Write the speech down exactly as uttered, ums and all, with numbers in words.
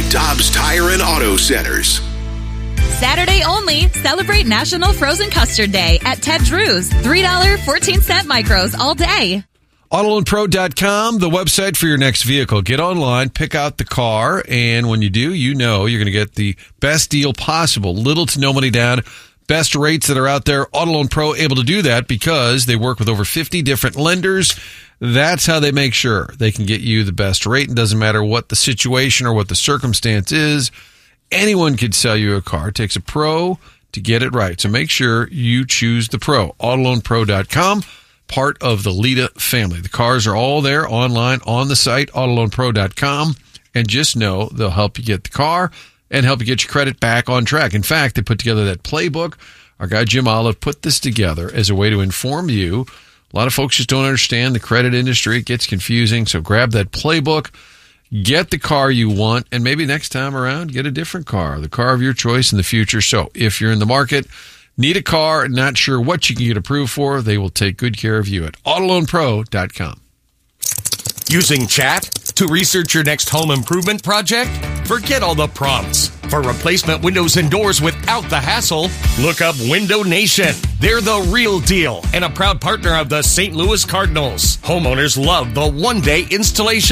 Dobbs Tire and Auto Centers. Saturday only, celebrate National Frozen Custard Day at Ted Drew's. three dollars and fourteen cents micros all day. Auto loan pro dot com, the website for your next vehicle. Get online, pick out the car, and when you do, you know you're going to get the best deal possible. Little to no money down, best rates that are out there. Auto Loan Pro able to do that because they work with over fifty different lenders. That's how they make sure they can get you the best rate. It doesn't matter what the situation or what the circumstance is. Anyone could sell you a car. It takes a pro to get it right. So make sure you choose the pro. Auto loan pro dot com, part of the Lita family. The cars are all there online on the site, auto loan pro dot com. And just know they'll help you get the car and help you get your credit back on track. In fact, they put together that playbook. Our guy Jim Olive put this together as a way to inform you. A lot of folks just don't understand the credit industry. It gets confusing. So grab that playbook. Get the car you want, and maybe next time around, get a different car, the car of your choice in the future. So if you're in the market, need a car, not sure what you can get approved for, they will take good care of you at auto loan pro dot com. Using chat to research your next home improvement project? Forget all the prompts. For replacement windows and doors without the hassle, look up Window Nation. They're the real deal and a proud partner of the Saint Louis Cardinals. Homeowners love the one-day installation.